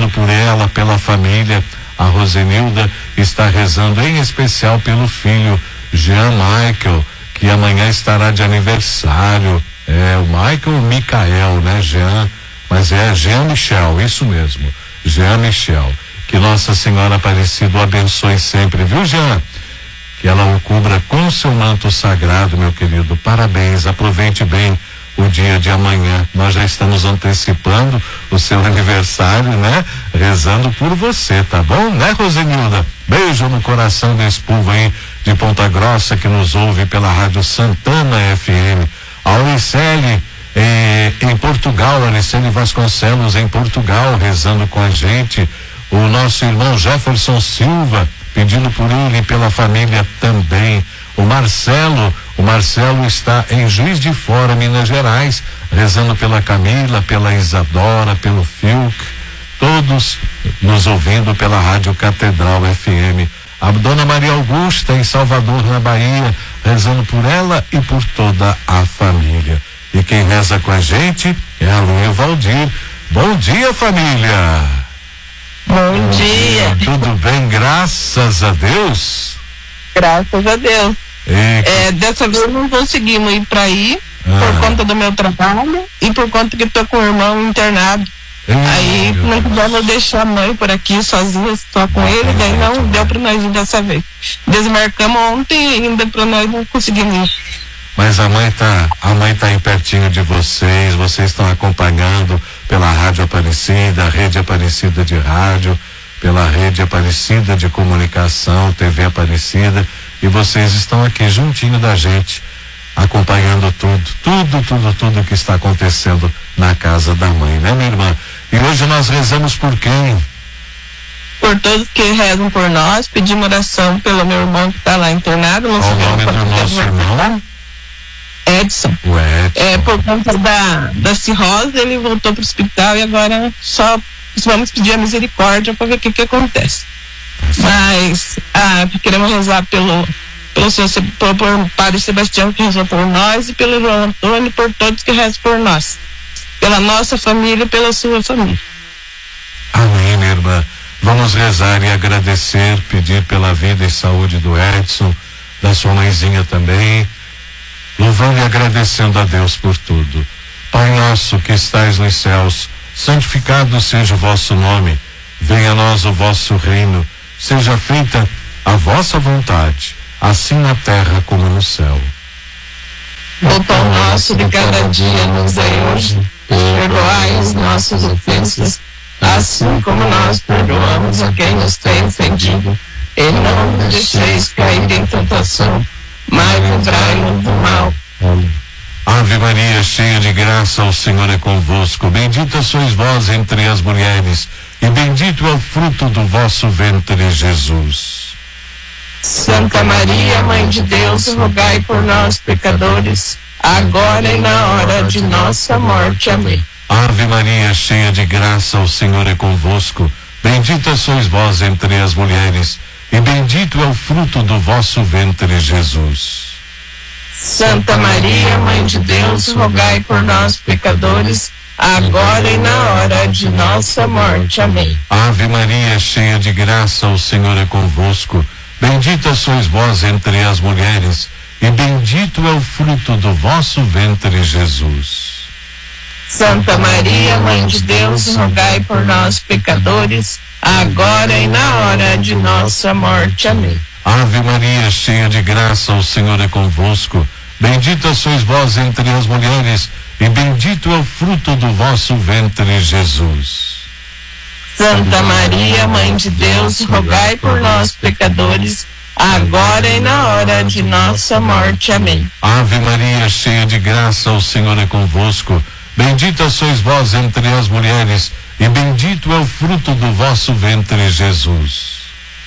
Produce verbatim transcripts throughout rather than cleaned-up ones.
rezando por ela, pela família. A Rosenilda está rezando em especial pelo filho Jean Michael, que amanhã estará de aniversário. É o Michael Michael, né? Jean, mas é Jean Michel, isso mesmo, Jean Michel. Que Nossa Senhora Aparecida o abençoe sempre, viu, Jean? Que ela o cubra com seu manto sagrado, meu querido. Parabéns, aproveite bem o dia de amanhã. Nós já estamos antecipando o seu aniversário, né? Rezando por você, tá bom, né, Rosenilda? Beijo no coração desse povo aí de Ponta Grossa que nos ouve pela Rádio Santana F M. A Auricele eh, em Portugal, Auricele Vasconcelos em Portugal, rezando com a gente. O nosso irmão Jefferson Silva, pedindo por ele e pela família também. O Marcelo, o Marcelo está em Juiz de Fora, Minas Gerais, rezando pela Camila, pela Isadora, pelo Filk, todos nos ouvindo pela Rádio Catedral F M. A Dona Maria Augusta em Salvador, na Bahia, rezando por ela e por toda a família. E quem reza com a gente é a Lu e o Valdir. Bom dia, família! Bom dia. Tudo bem, graças a Deus? Graças a Deus. E... É, dessa vez não conseguimos ir para aí ah. por conta do meu trabalho e por conta que estou com o irmão internado. E... Aí não pudemos deixar a mãe por aqui sozinha, só com ah, ele, daí não né? deu para nós ir dessa vez. Desmarcamos ontem ainda para nós não conseguimos ir. Mas a mãe tá, a mãe tá aí pertinho de vocês, vocês estão acompanhando pela Rádio Aparecida, Rede Aparecida de Rádio, pela Rede Aparecida de Comunicação, T V Aparecida, e vocês estão aqui juntinho da gente, acompanhando tudo, tudo, tudo, tudo que está acontecendo na casa da mãe, né, minha irmã? E hoje nós rezamos por quem? Por todos que rezam por nós, pedimos oração pelo meu irmão que está lá internado. Não Qual o nome do nosso irmão? Edson. O Edson. É, por conta da, da cirrose, ele voltou para o hospital e agora só vamos pedir a misericórdia para ver o que que acontece. Mas ah, queremos rezar pelo, pelo seu pelo, pelo Padre Sebastião que rezou por nós e pelo João Antônio e por todos que rezam por nós. Pela nossa família e pela sua família. Amém, minha irmã. Vamos rezar e agradecer, pedir pela vida e saúde do Edson, da sua mãezinha também. Louvando e agradecendo a Deus por tudo. Pai nosso que estais nos céus, santificado seja o vosso nome. Venha a nós o vosso reino. Seja feita a vossa vontade, assim na terra como no céu. O pão nosso de cada dia nos dai hoje. Perdoai as nossas ofensas, assim como nós perdoamos a quem nos tem ofendido. E não nos deixeis cair em tentação, mas livrai-nos do mal. Ave Maria, cheia de graça, o Senhor é convosco. Bendita sois vós entre as mulheres, e bendito é o fruto do vosso ventre, Jesus. Santa Maria, Mãe de Deus, rogai por nós, pecadores, agora e na hora de nossa morte. Amém. Ave Maria, cheia de graça, o Senhor é convosco. Bendita sois vós entre as mulheres, e bendito é o fruto do vosso ventre, Jesus. Santa Maria, Mãe de Deus, rogai por nós, pecadores, agora e na hora de nossa morte. Amém. Ave Maria, cheia de graça, o Senhor é convosco. Bendita sois vós entre as mulheres, e bendito é o fruto do vosso ventre, Jesus. Santa Maria, Mãe de Deus, rogai por nós, pecadores, agora e na hora de nossa morte. Amém. Ave Maria, cheia de graça, o Senhor é convosco. Bendita sois vós entre as mulheres, e bendito é o fruto do vosso ventre, Jesus. Santa Maria, Mãe de Deus, rogai por nós, pecadores, agora e na hora de nossa morte. Amém. Ave Maria, cheia de graça, o Senhor é convosco. Bendita sois vós entre as mulheres, e bendito é o fruto do vosso ventre, Jesus.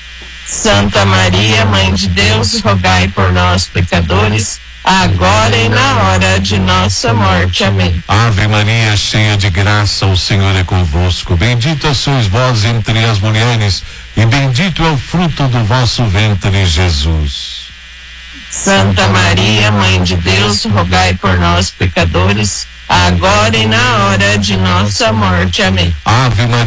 Santa Maria, Mãe de Deus, rogai por nós, pecadores, agora e na hora de nossa morte. Amém. Ave Maria, cheia de graça, o Senhor é convosco. Bendita sois vós entre as mulheres, e bendito é o fruto do vosso ventre, Jesus. Santa Maria, Mãe de Deus, rogai por nós, pecadores, agora e na hora de nossa morte. Amém. Ave Maria.